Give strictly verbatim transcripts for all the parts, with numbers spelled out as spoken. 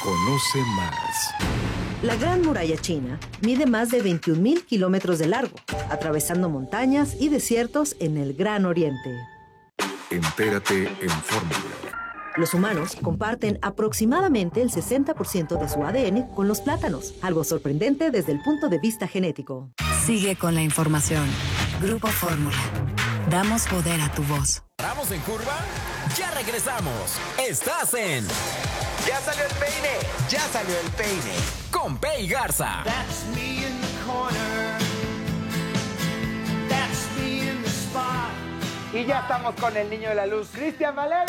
Conoce más. La Gran Muralla China mide más de veintiún mil kilómetros de largo, atravesando montañas y desiertos en el Gran Oriente. Entérate en Fórmula. Los humanos comparten aproximadamente el sesenta por ciento de su A D N con los plátanos, algo sorprendente desde el punto de vista genético. Sigue con la información. Grupo Fórmula. Damos poder a tu voz. ¿Paramos en curva? Ya regresamos. Estás en... ¡Ya salió el peine! ¡Ya salió el peine! Con Pei Garza. That's me in the corner. That's me in the spot. Y ya estamos con el niño de la luz, Cristian Valero.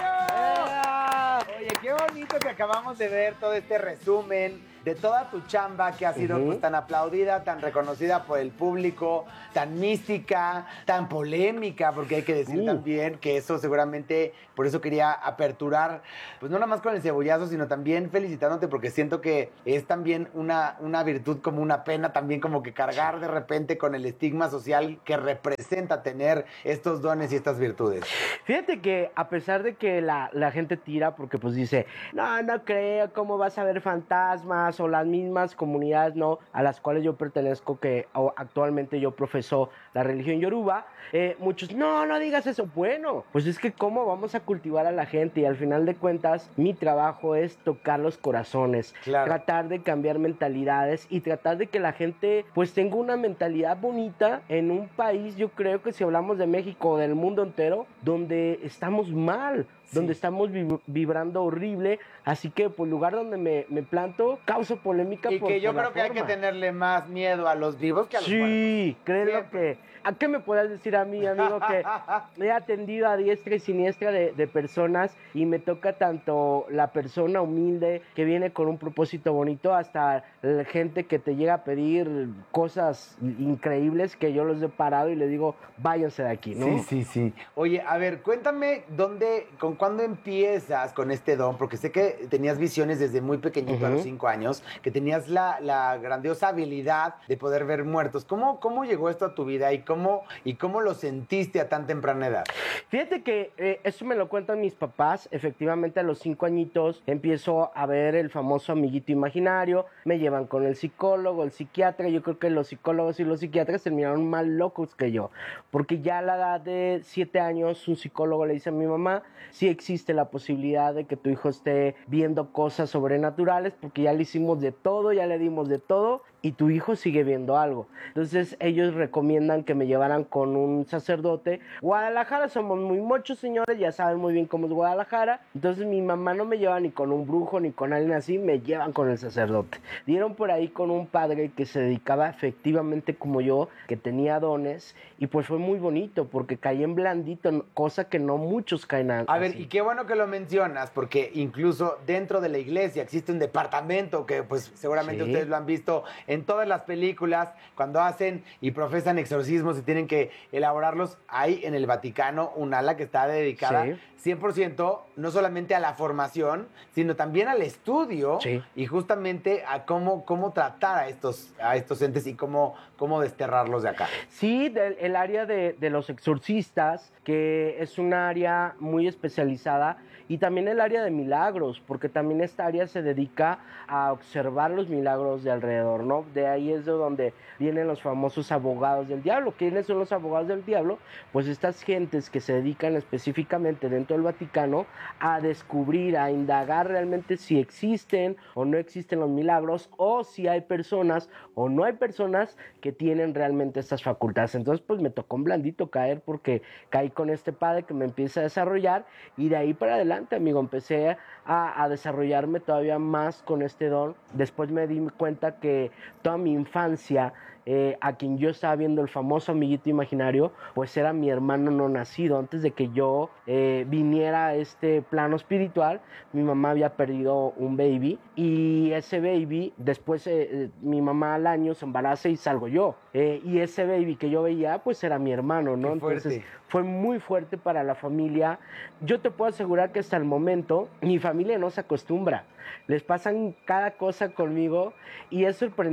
Oye, qué bonito que acabamos de ver todo este resumen de toda tu chamba que ha sido uh-huh. pues, tan aplaudida, tan reconocida por el público, tan mística, tan polémica, porque hay que decir uh. también que eso seguramente, por eso quería aperturar, pues no nada más con el cebollazo, sino también felicitándote, porque siento que es también una, una virtud como una pena, también como que cargar de repente con el estigma social que representa tener estos dones y estas virtudes. Fíjate que a pesar de que la, la gente tira, porque pues dice, no, no creo, ¿cómo vas a ver fantasmas? O las mismas comunidades, ¿no?, a las cuales yo pertenezco, que actualmente yo profeso la religión yoruba, eh, muchos, no, no digas eso. Bueno, pues es que cómo vamos a cultivar a la gente, y al final de cuentas mi trabajo es tocar los corazones, claro. tratar de cambiar mentalidades y tratar de que la gente pues tenga una mentalidad bonita en un país, yo creo que si hablamos de México o del mundo entero, donde estamos mal, sí. donde estamos vib- vibrando horrible, así que por lugar donde me, me planto, causo polémica. Y por, que yo por creo que forma. Hay que tenerle más miedo a los vivos que a los sí, muertos. Sí, créelo que... ¿A qué me puedes decir a mí, amigo, que he atendido a diestra y siniestra de, de personas, y me toca tanto la persona humilde que viene con un propósito bonito, hasta la gente que te llega a pedir cosas increíbles que yo los he parado y le digo, váyanse de aquí, ¿no? Sí, sí, sí. Oye, a ver, cuéntame dónde, con cuándo empiezas con este don, porque sé que tenías visiones desde muy pequeñito, uh-huh. a los cinco años, que tenías la, la grandiosa habilidad de poder ver muertos. ¿Cómo, cómo llegó esto a tu vida y cómo ¿Cómo, ¿Y cómo lo sentiste a tan temprana edad? Fíjate que eh, eso me lo cuentan mis papás. Efectivamente, a los cinco añitos empiezo a ver el famoso amiguito imaginario. Me llevan con el psicólogo, el psiquiatra. Yo creo que los psicólogos y los psiquiatras terminaron más locos que yo, porque ya a la edad de siete años un psicólogo le dice a mi mamá, sí existe la posibilidad de que tu hijo esté viendo cosas sobrenaturales, porque ya le hicimos de todo, ya le dimos de todo, y tu hijo sigue viendo algo. Entonces ellos recomiendan que me llevaran con un sacerdote. Guadalajara somos muy muchos, señores, ya saben muy bien cómo es Guadalajara. Entonces mi mamá no me lleva ni con un brujo ni con alguien así, me llevan con el sacerdote. Dieron por ahí con un padre que se dedicaba efectivamente como yo, que tenía dones, y pues fue muy bonito porque caí en blandito, cosa que no muchos caen así. A ver, y qué bueno que lo mencionas, porque incluso dentro de la iglesia existe un departamento que pues seguramente sí. ustedes lo han visto en todas las películas, cuando hacen y profesan exorcismos y tienen que elaborarlos. Hay en el Vaticano un ala que está dedicada sí. cien por ciento no solamente a la formación, sino también al estudio sí. y justamente a cómo, cómo tratar a estos, a estos entes y cómo, cómo desterrarlos de acá. Sí, del, el área de, de los exorcistas, que es un área muy especializada, y también el área de milagros, porque también esta área se dedica a observar los milagros de alrededor, ¿no? De ahí es de donde vienen los famosos abogados del diablo. ¿Quiénes son los abogados del diablo? Pues estas gentes que se dedican específicamente dentro del Vaticano a descubrir, a indagar realmente si existen o no existen los milagros, o si hay personas o no hay personas que tienen realmente estas facultades. Entonces pues me tocó un blandito caer, porque caí con este padre que me empieza a desarrollar, y de ahí para adelante, amigo, empecé a, a desarrollarme todavía más con este don. Después me di cuenta que toda mi infancia, eh, a quien yo estaba viendo, el famoso amiguito imaginario, pues era mi hermano no nacido. Antes de que yo eh, viniera a este plano espiritual, mi mamá había perdido un baby, y ese baby, después eh, mi mamá al año se embaraza y salgo yo, eh, y ese baby que yo veía pues era mi hermano, ¿no? Entonces fue muy fuerte para la familia. Yo te puedo asegurar que hasta el momento mi familia no se acostumbra, les pasan cada cosa conmigo, y es sorprendente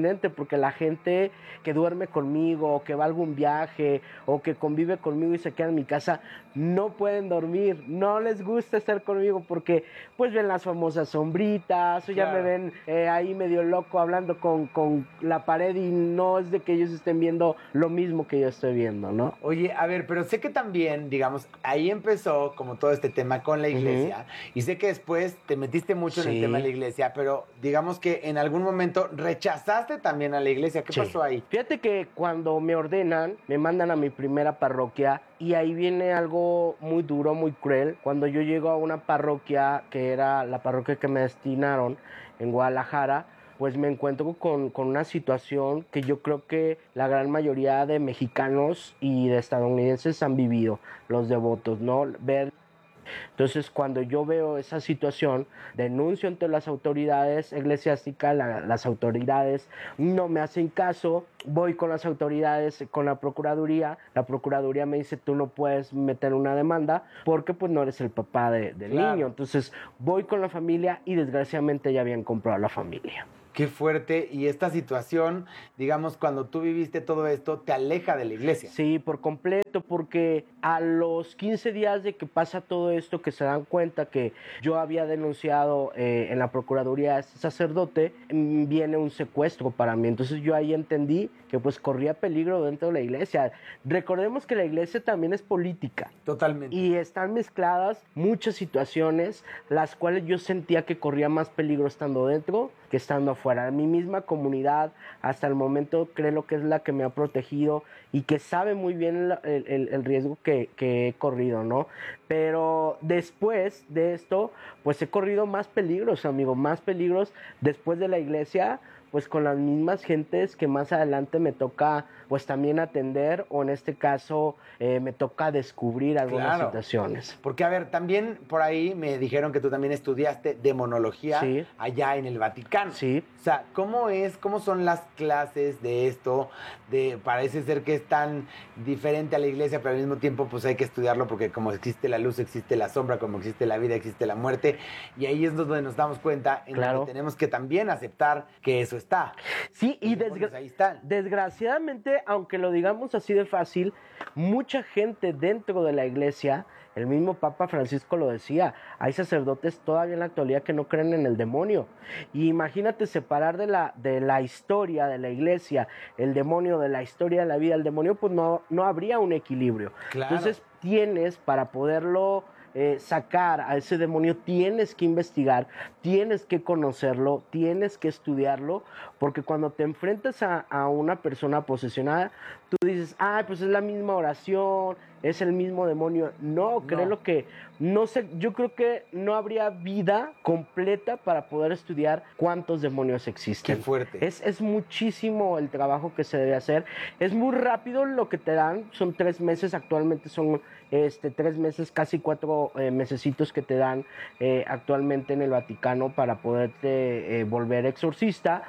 sorprendente porque la gente que duerme conmigo, o que va a algún viaje, o que convive conmigo y se queda en mi casa, no pueden dormir, no les gusta estar conmigo porque pues ven las famosas sombritas, o ya Claro. me ven eh, ahí medio loco hablando con, con la pared y no es de que ellos estén viendo lo mismo que yo estoy viendo, ¿no? Oye, a ver, pero sé que también, digamos, ahí empezó como todo este tema con la iglesia, y sé que después te metiste mucho en el Sí. tema de la iglesia, pero digamos que en algún momento rechazaste también a la iglesia. ¿Qué Sí. pasó ahí? Fíjate que cuando me ordenan, me mandan a mi primera parroquia y ahí viene algo muy duro, muy cruel. Cuando yo llego a una parroquia, que era la parroquia que me destinaron en Guadalajara, pues me encuentro con, con una situación que yo creo que la gran mayoría de mexicanos y de estadounidenses han vivido, los devotos, ¿no? Ver Entonces, cuando yo veo esa situación, denuncio ante las autoridades eclesiásticas, la- las autoridades no me hacen caso, voy con las autoridades, con la Procuraduría, la Procuraduría me dice, tú no puedes meter una demanda porque pues no eres el papá de- del Claro. niño. Entonces, voy con la familia y desgraciadamente ya habían comprado la familia. Qué fuerte. Y esta situación, digamos, cuando tú viviste todo esto, te aleja de la iglesia. Sí, por completo, porque a los quince días de que pasa todo esto, que se dan cuenta que yo había denunciado eh, en la Procuraduría a este sacerdote, mm, viene un secuestro para mí. Entonces yo ahí entendí que pues corría peligro dentro de la iglesia. Recordemos que la iglesia también es política. Totalmente. Y están mezcladas muchas situaciones, las cuales yo sentía que corría más peligro estando dentro que estando afuera. Mi misma comunidad, hasta el momento, creo que es la que me ha protegido y que sabe muy bien la- el, el- el riesgo que, que he corrido, ¿no? Pero después de esto, pues he corrido más peligros, amigo, más peligros después de la iglesia, pues con las mismas gentes que más adelante me toca pues también atender, o en este caso eh, me toca descubrir algunas Claro. situaciones. Porque, a ver, también por ahí me dijeron que tú también estudiaste demonología Sí. allá en el Vaticano. Sí. O sea, ¿cómo es, cómo son las clases de esto? De, parece ser que es tan diferente a la iglesia, pero al mismo tiempo pues hay que estudiarlo porque como existe la luz, existe la sombra, como existe la vida, existe la muerte. Y ahí es donde nos damos cuenta en Claro. donde tenemos que también aceptar que eso está. Sí, y Los demonios desgra- ahí están. desgraciadamente, aunque lo digamos así de fácil, mucha gente dentro de la iglesia, el mismo Papa Francisco lo decía, hay sacerdotes todavía en la actualidad que no creen en el demonio. Y imagínate separar de la, de la historia de la iglesia el demonio de la historia de la vida del demonio, pues no, no habría un equilibrio. Claro. Entonces tienes, para poderlo eh, sacar a ese demonio, tienes que investigar, tienes que conocerlo, tienes que estudiarlo, porque cuando te enfrentas a, a una persona posesionada, tú dices, ah, pues es la misma oración, es el mismo demonio. No, creo que no sé, yo creo que no habría vida completa para poder estudiar cuántos demonios existen. Qué fuerte. Es, es muchísimo el trabajo que se debe hacer. Es muy rápido lo que te dan, son tres meses, actualmente son este, tres meses, casi cuatro eh, mesecitos que te dan eh, actualmente en el Vaticano para poderte eh, volver exorcista,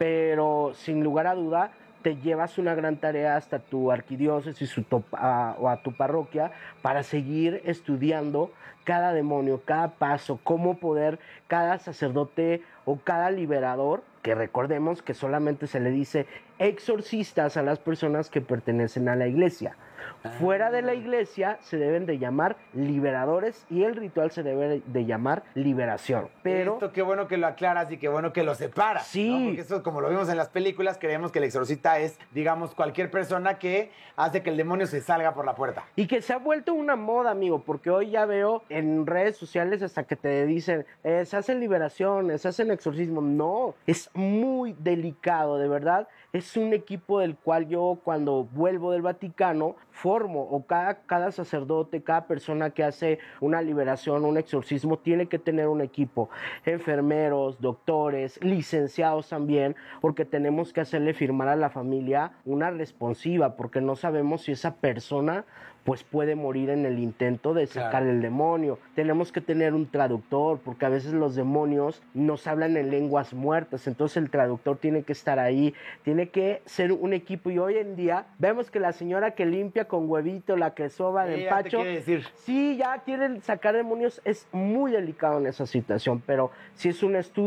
pero sin lugar a duda te llevas una gran tarea hasta tu arquidiócesis su top- a- o a tu parroquia para seguir estudiando cada demonio, cada paso, cómo poder, cada sacerdote o cada liberador, que recordemos que solamente se le dice exorcistas a las personas que pertenecen a la iglesia. Fuera de la iglesia se deben de llamar liberadores y el ritual se debe de llamar liberación. Pero Esto qué bueno que lo aclaras y qué bueno que lo separas. Sí. ¿no? Porque eso, como lo vimos en las películas, creemos que el exorcista es, digamos, cualquier persona que hace que el demonio se salga por la puerta. Y que se ha vuelto una moda, amigo, porque hoy ya veo en redes sociales hasta que te dicen, eh, se hacen liberaciones, se hacen exorcismos. No, es muy delicado, de verdad. Es un equipo del cual yo cuando vuelvo del Vaticano formo, o cada, cada sacerdote, cada persona que hace una liberación, un exorcismo, tiene que tener un equipo, enfermeros, doctores, licenciados también, porque tenemos que hacerle firmar a la familia una responsiva, porque no sabemos si esa persona pues puede morir en el intento de sacar Claro. el demonio. Tenemos que tener un traductor, porque a veces los demonios nos hablan en lenguas muertas, entonces el traductor tiene que estar ahí, tiene que ser un equipo. Y hoy en día vemos que la señora que limpia con huevito, la que soba de Ella te empacho, quiere decir. sí, ya quieren sacar demonios. Es muy delicado en esa situación, pero sí es un estudio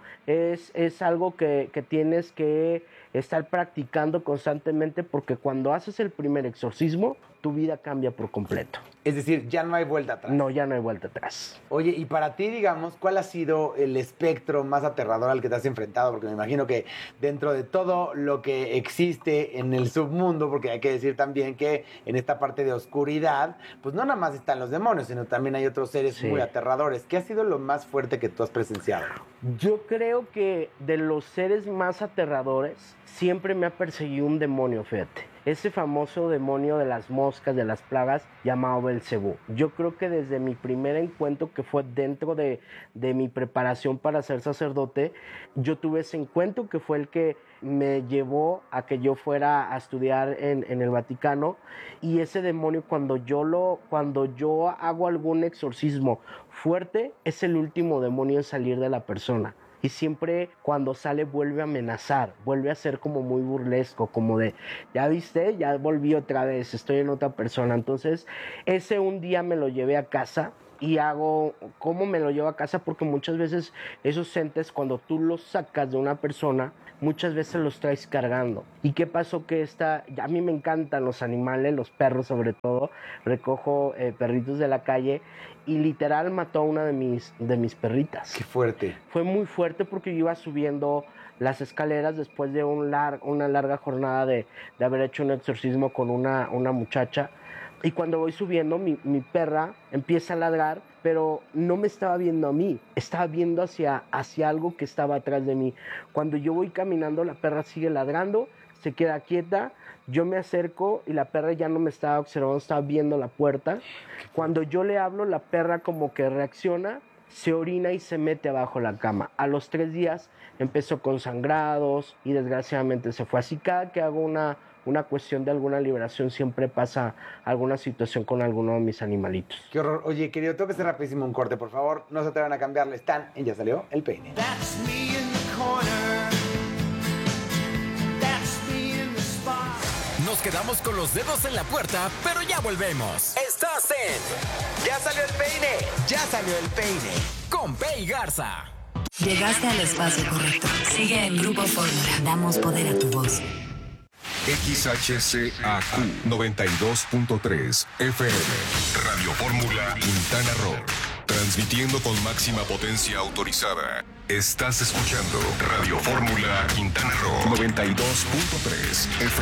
es, es algo que, que tienes que estar practicando constantemente, porque cuando haces el primer exorcismo, tu vida cambia por completo. Es decir, ya no hay vuelta atrás. No, ya no hay vuelta atrás. Oye, y para ti, digamos, ¿cuál ha sido el espectro más aterrador al que te has enfrentado? Porque me imagino que dentro de todo lo que existe en el submundo, porque hay que decir también que en esta parte de oscuridad, pues no nada más están los demonios, sino también hay otros seres Sí. muy aterradores. ¿Qué ha sido lo más fuerte que tú has presenciado? Yo creo que de los seres más aterradores, siempre me ha perseguido un demonio, fíjate. Ese famoso demonio de las moscas, de las plagas, llamado Belcebú. Yo creo que desde mi primer encuentro, que fue dentro de, de mi preparación para ser sacerdote, yo tuve ese encuentro que fue el que me llevó a que yo fuera a estudiar en, en el Vaticano. Y ese demonio, cuando yo, lo, cuando yo hago algún exorcismo fuerte, es el último demonio en salir de la persona. Y siempre cuando sale vuelve a amenazar, vuelve a ser como muy burlesco, como de, ya viste, ya volví otra vez, estoy en otra persona. Entonces, ese un día me lo llevé a casa y hago, ¿cómo me lo llevo a casa? Porque muchas veces esos entes, cuando tú los sacas de una persona, muchas veces los traes cargando. ¿Y qué pasó? Que esta, a mí me encantan los animales, los perros sobre todo, recojo eh, perritos de la calle, y literal mató a una de mis, de mis perritas. Qué fuerte. Fue muy fuerte porque yo iba subiendo las escaleras después de un lar- una larga jornada de, de haber hecho un exorcismo con una, una muchacha. Y cuando voy subiendo, mi, mi perra empieza a ladrar, pero no me estaba viendo a mí, estaba viendo hacia, hacia algo que estaba atrás de mí. Cuando yo voy caminando, la perra sigue ladrando, se queda quieta, yo me acerco y la perra ya no me estaba observando, estaba viendo la puerta. Cuando yo le hablo, la perra como que reacciona, se orina y se mete abajo la cama. A los tres días empezó con sangrados y desgraciadamente se fue. Así cada que hago una, una cuestión de alguna liberación, siempre pasa alguna situación con alguno de mis animalitos. Qué horror. Oye, querido, tengo que hacer rapidísimo un corte, por favor. No se atrevan a cambiarle. Están en Ya Salió el Peine. That's me in the corner. That's me in the spot. Nos quedamos con los dedos en la puerta, pero ya volvemos. Estás en Ya Salió el Peine. Ya Salió el Peine. Con Pei Garza. Llegaste al espacio correcto. Sigue en Grupo Fórmula. Damos poder a tu voz. X H C A Q noventa y dos punto tres F M. Radio Fórmula Quintana Roo. Transmitiendo con máxima potencia autorizada. Estás escuchando Radio Fórmula Quintana Roo noventa y dos punto tres F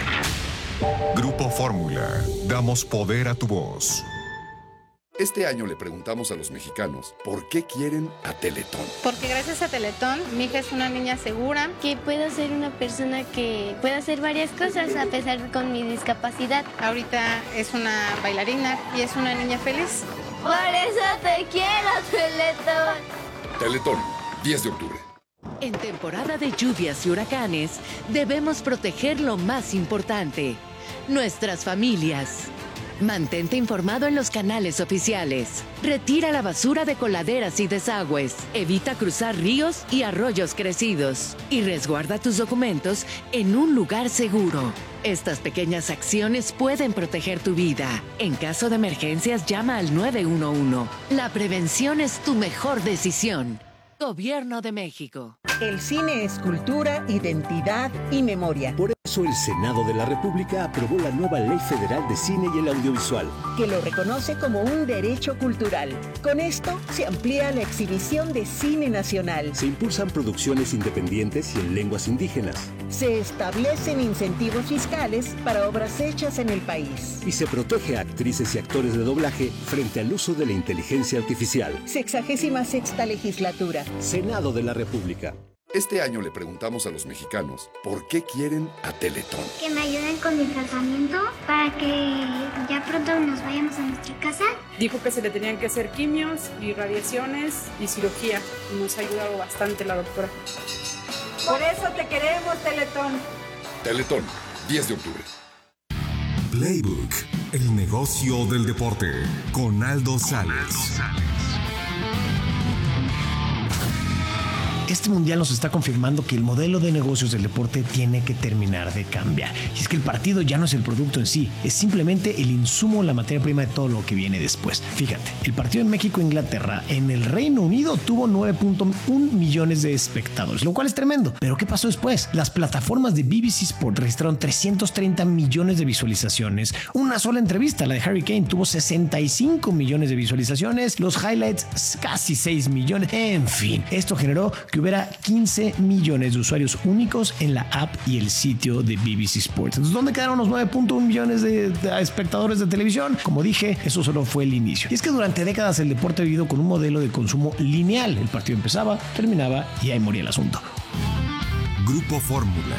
M. Grupo Fórmula. Damos poder a tu voz. Este año le preguntamos a los mexicanos por qué quieren a Teletón. Porque gracias a Teletón, mi hija es una niña segura. Que puedo ser una persona que pueda hacer varias cosas a pesar de con mi discapacidad. Ahorita es una bailarina y es una niña feliz. Por eso te quiero, Teletón. Teletón, diez de octubre. En temporada de lluvias y huracanes, debemos proteger lo más importante, nuestras familias. Mantente informado en los canales oficiales. Retira la basura de coladeras y desagües. Evita cruzar ríos y arroyos crecidos. Y resguarda tus documentos en un lugar seguro. Estas pequeñas acciones pueden proteger tu vida. En caso de emergencias, llama al nueve uno uno. La prevención es tu mejor decisión. Gobierno de México. El cine es cultura, identidad y memoria. Por eso el Senado de la República aprobó la nueva Ley Federal de Cine y el Audiovisual, que lo reconoce como un derecho cultural. Con esto se amplía la exhibición de cine nacional. Se impulsan producciones independientes y en lenguas indígenas. Se establecen incentivos fiscales para obras hechas en el país. Y se protege a actrices y actores de doblaje frente al uso de la inteligencia artificial. Sexagésima sexta legislatura. Senado de la República. Este año le preguntamos a los mexicanos por qué quieren a Teletón. Que me ayuden con mi tratamiento para que ya pronto nos vayamos a nuestra casa. Dijo que se le tenían que hacer quimios y radiaciones y cirugía. Nos ha ayudado bastante la doctora. Por eso te queremos, Teletón. Teletón, diez de octubre. Playbook, el negocio del deporte, con Aldo Sales. Este mundial nos está confirmando que el modelo de negocios del deporte tiene que terminar de cambiar. Y es que el partido ya no es el producto en sí, es simplemente el insumo, la materia prima de todo lo que viene después. Fíjate, el partido en México-Inglaterra en el Reino Unido tuvo nueve punto uno millones de espectadores, lo cual es tremendo. Pero ¿qué pasó después? Las plataformas de B B C Sport registraron trescientos treinta millones de visualizaciones. Una sola entrevista, la de Harry Kane, tuvo sesenta y cinco millones de visualizaciones. Los highlights, casi seis millones. En fin, esto generó que hubiera quince millones de usuarios únicos en la app y el sitio de B B C Sports. Entonces, ¿dónde quedaron los nueve punto uno millones de, de espectadores de televisión? Como dije, eso solo fue el inicio. Y es que durante décadas el deporte ha vivido con un modelo de consumo lineal. El partido empezaba, terminaba y ahí moría el asunto. Grupo Fórmula.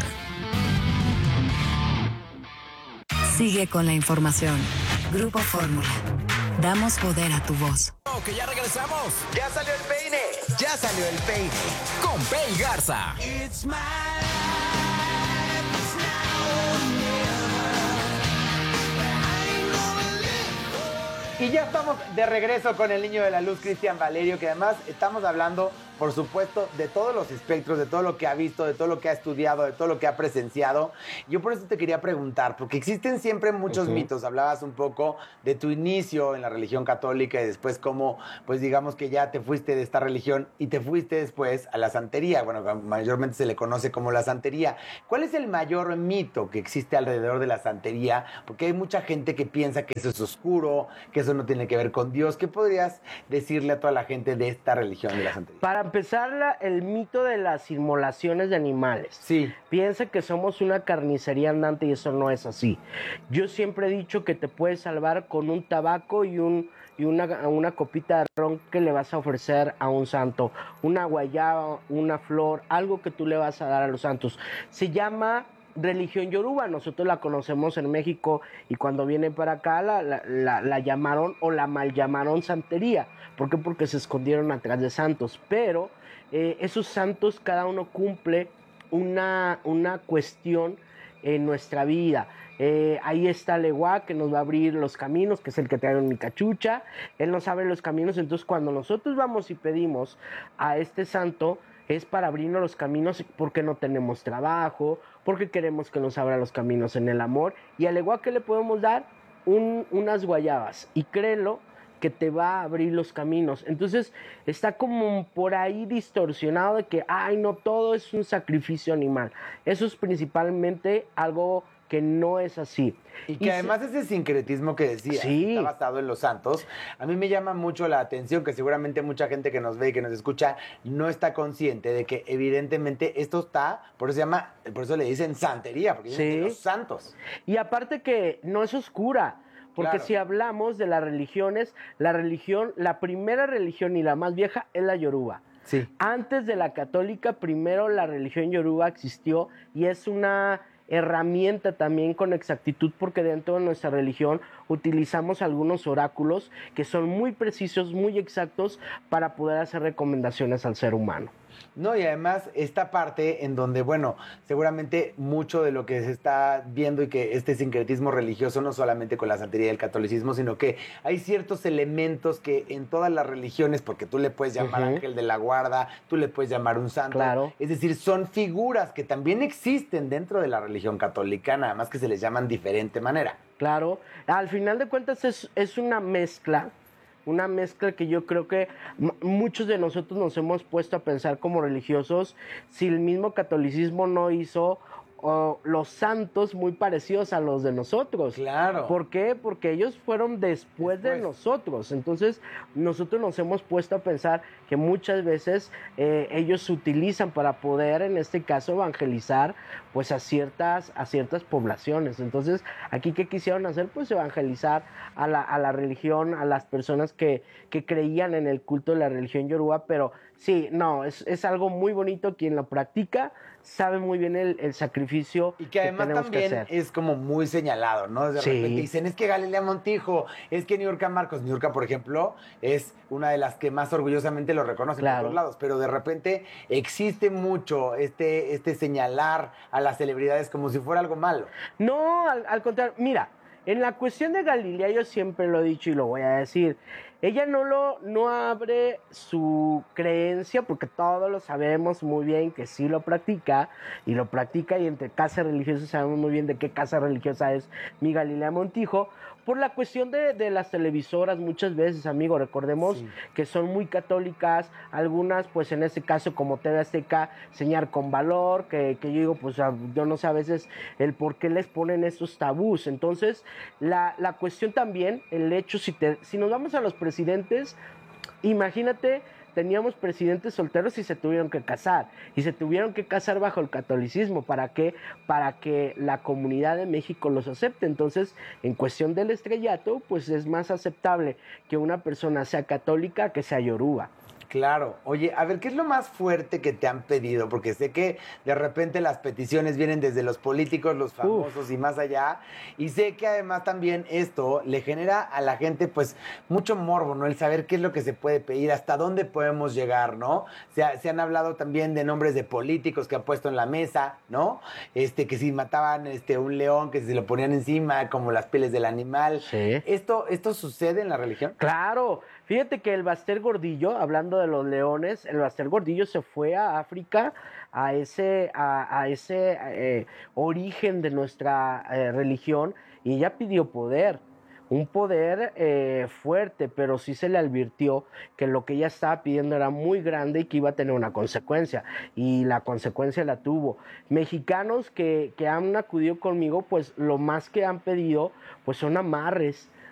Sigue con la información. Grupo Fórmula. Damos poder a tu voz. Oh, que ya regresamos. Ya salió el peine. Ya salió el peine. Con Pei Garza. It's my Y ya estamos de regreso con el niño de la luz, Cristian Valerio, que además estamos hablando, por supuesto, de todos los espectros, de todo lo que ha visto, de todo lo que ha estudiado, de todo lo que ha presenciado. Yo por eso te quería preguntar, porque existen siempre muchos uh-huh. mitos. Hablabas un poco de tu inicio en la religión católica y después cómo, pues digamos que ya te fuiste de esta religión y te fuiste después a la santería. Bueno, mayormente se le conoce como la santería. ¿Cuál es el mayor mito que existe alrededor de la santería? Porque hay mucha gente que piensa que eso es oscuro, que eso no tiene que ver con Dios. ¿Qué podrías decirle a toda la gente de esta religión de la santería? Para empezar, la, el mito de las inmolaciones de animales. Sí. Piensa que somos una carnicería andante y eso no es así. Yo siempre he dicho que te puedes salvar con un tabaco y un y una, una copita de ron que le vas a ofrecer a un santo, una guayaba, una flor, algo que tú le vas a dar a los santos. Se llama religión yoruba, nosotros la conocemos en México y cuando viene para acá la, la, la, la llamaron o la mal llamaron santería. ¿Por qué? Porque se escondieron atrás de santos, pero eh, esos santos cada uno cumple una, una cuestión en nuestra vida. Eh, ahí está Leguá, que nos va a abrir los caminos, que es el que trae en mi cachucha. Él nos abre los caminos, entonces cuando nosotros vamos y pedimos a este santo, es para abrirnos los caminos porque no tenemos trabajo, porque queremos que nos abra los caminos en el amor. Y al igual que le podemos dar un, unas guayabas, y créelo que te va a abrir los caminos. Entonces está como por ahí distorsionado de que, ay, no, todo es un sacrificio animal. Eso es principalmente algo que no es así. Y que y además se... ese sincretismo que decías, sí. está basado en los santos, a mí me llama mucho la atención que seguramente mucha gente que nos ve y que nos escucha no está consciente de que evidentemente esto está, por eso se llama, por eso le dicen santería, porque sí. dicen los santos. Y aparte que no es oscura, porque claro. si hablamos de las religiones, la religión, la primera religión y la más vieja es la yoruba. Sí. Antes de la católica, primero la religión yoruba existió y es una herramienta también con exactitud porque dentro de nuestra religión utilizamos algunos oráculos que son muy precisos, muy exactos para poder hacer recomendaciones al ser humano. No, y además esta parte en donde, bueno, seguramente mucho de lo que se está viendo y que este sincretismo religioso, no solamente con la santería y el catolicismo, sino que hay ciertos elementos que en todas las religiones, porque tú le puedes llamar uh-huh. ángel de la guarda, tú le puedes llamar un santo, claro. es decir, son figuras que también existen dentro de la religión católica, nada más que se les llaman de diferente manera. Claro, al final de cuentas es, es una mezcla, una mezcla que yo creo que m- muchos de nosotros nos hemos puesto a pensar como religiosos si el mismo catolicismo no hizo uh, los santos muy parecidos a los de nosotros. Claro. ¿Por qué? Porque ellos fueron después, después. de nosotros. Entonces nosotros nos hemos puesto a pensar que muchas veces eh, ellos se utilizan para poder, en este caso, evangelizar pues a ciertas, a ciertas poblaciones. Entonces, aquí, ¿qué quisieron hacer? Pues evangelizar a la, a la religión, a las personas que, que creían en el culto de la religión yoruba, pero sí, no, es, es algo muy bonito. Quien lo practica sabe muy bien el, el sacrificio y que además que también que hacer. Es como muy señalado, ¿no? De sí. repente dicen, es que Galilea Montijo, es que Niurka Marcos. Niurka, por ejemplo, es una de las que más orgullosamente lo reconocen claro. por todos lados, pero de repente existe mucho este, este señalar a las celebridades como si fuera algo malo. No, al, al contrario, mira, en la cuestión de Galilea yo siempre lo he dicho y lo voy a decir, ella no lo no abre su creencia, porque todos lo sabemos muy bien que sí lo practica, y lo practica, y entre casas religiosas sabemos muy bien de qué casa religiosa es mi Galilea Montijo, por la cuestión de, de las televisoras muchas veces, amigo. Recordemos sí. que son muy católicas, algunas pues en este caso como T V Azteca, Señal con Valor, que, que yo digo pues yo no sé a veces el por qué les ponen estos tabús. Entonces la, la cuestión también, el hecho, si, te, si nos vamos a los presidentes, imagínate, teníamos presidentes solteros y se tuvieron que casar, y se tuvieron que casar bajo el catolicismo. ¿Para qué? Para que la comunidad de México los acepte. Entonces, en cuestión del estrellato, pues es más aceptable que una persona sea católica que sea yoruba. Claro. Oye, a ver, ¿qué es lo más fuerte que te han pedido? Porque sé que de repente las peticiones vienen desde los políticos, los famosos Uf. y más allá. Y sé que además también esto le genera a la gente pues mucho morbo, ¿no? El saber qué es lo que se puede pedir, hasta dónde podemos llegar, ¿no? Se, ha, se han hablado también de nombres de políticos que han puesto en la mesa, ¿no? Este, que si mataban este, un león, que si se lo ponían encima, como las pieles del animal. Sí. ¿Esto, ¿Esto sucede en la religión? Claro. Fíjate que el Baster Gordillo, hablando de los leones, el Baster Gordillo se fue a África, a ese, a, a ese eh, origen de nuestra eh, religión, y ella pidió poder, un poder eh, fuerte, pero sí se le advirtió que lo que ella estaba pidiendo era muy grande y que iba a tener una consecuencia, y la consecuencia la tuvo. Mexicanos que, que han acudido conmigo, pues lo más que han pedido pues son amarres,